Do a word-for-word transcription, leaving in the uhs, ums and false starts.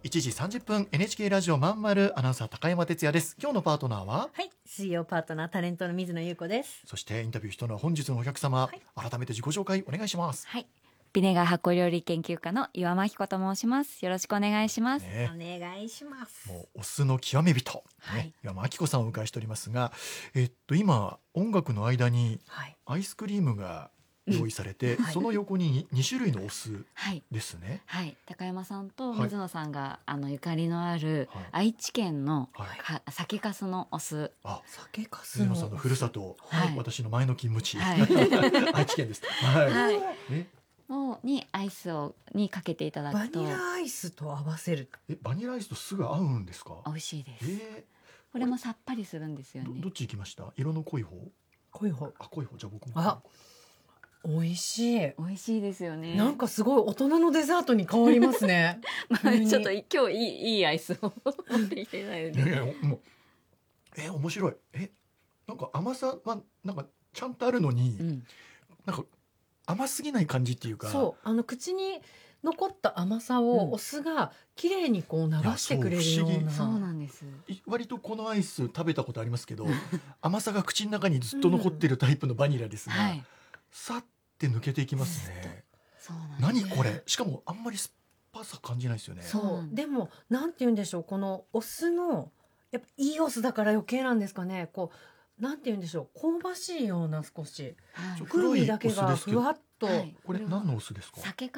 いちじさんじゅっぷん エヌエイチケー ラジオまんまるアナウンサー高山哲也です。今日のパートナーは、 はい、水曜パートナータレントの水野優子です。 そしてインタビューしたのは本日のお客様、 はい、 改めて自己紹介お願いします。 はい、ビネガー発酵料理研究家の岩間彦と申します。よろしくお願いします、 ね、 お願いします。 もうお酢の極め人、ね、 はい、 岩間明子さんをお迎えしておりますが、えっと今音楽の間にアイスクリームが用意されて、 うんはい、 その横にに種類のお酢ですね。 はい、はい、高山さんと水野さんが、はい、あのゆかりのある愛知県の、はい、酒粕のお酢、 あ、 酒粕水野さんのふるさと、はい、私の前の勤務地、はい、愛知県です。はい、 はい、えをにアイスをにかけていただくと、 バニラアイスと合わせる。 え、バニラアイスとすぐ合うんですか？ 美味しいです。 えー、 これもさっぱりするんですよね。 ど, どっち行きました？色の濃い方？ 濃い方。 あ、濃い方。じゃあ僕も。 あ、美味しい。 美味しいですよね。 なんかすごい大人のデザートに変わりますね。 まあ、ちょっと今日いいいいアイスを持ってきてないので。 いやいや、もうえ面白い。え、なんか甘さはなんかちゃんとあるのに、うん、なんか甘すぎない感じっていうか。 そう、あの口に残った甘さをお酢が綺麗にこう流してくれるような。 そうなんです。 割とこのアイス食べたことありますけど甘さが口の中にずっと残ってるタイプのバニラですが、うん、はい、さって抜けていきますね。 そうなんです。 何これ。しかもあんまり酸っぱさ感じないですよね。 そうでもなんて言うんでしょう、このお酢のやっぱいいお酢だから余計なんですかね、こうなんて言うんでしょう、香ばしいような少し、はい、風味だけがふわっと、はい、 これ何のお酢ですか？ 酒